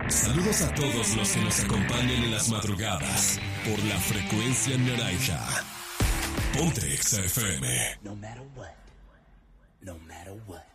Saludos a todos los que nos acompañan en las madrugadas por la frecuencia naranja. Ponte Exa FM. No matter what. No matter what.